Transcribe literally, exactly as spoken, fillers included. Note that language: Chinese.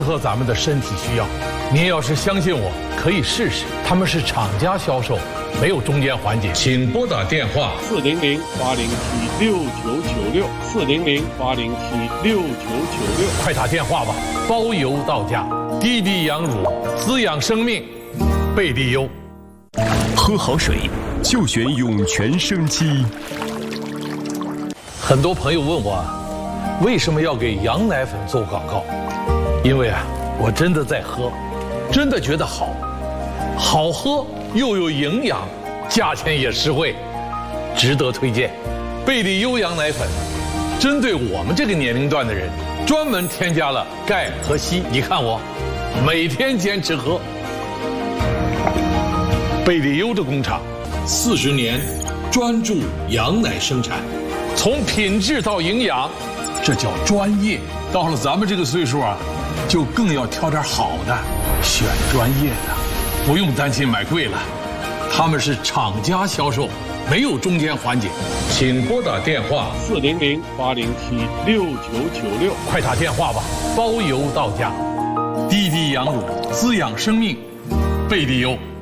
合咱们的身体需要。您要是相信我，可以试试。他们是厂家销售，没有中间环节。请拨打电话四零零八零七六九九六四零零八零七六九九六， 快打电话吧，包邮到家。滴滴羊乳滋养生命，贝蒂优。 喝好水就选涌泉生机。 很多朋友问我，为什么要给羊奶粉做广告？因为啊，我真的在喝，真的觉得好，好喝又有营养，价钱也实惠，值得推荐。贝蒂优羊奶粉，针对我们这个年龄段的人，专门添加了钙和硒。你看我，每天坚持喝。贝蒂优的工厂，四十年专注羊奶生产，从品质到营养，这叫专业。到了咱们这个岁数啊，就更要挑点好的，选专业的，不用担心买贵了。他们是厂家销售，没有中间环节。请拨打电话四零零八零七六九九六， 快打电话吧，包邮到家。滴滴羊乳滋养生命，贝蒂优。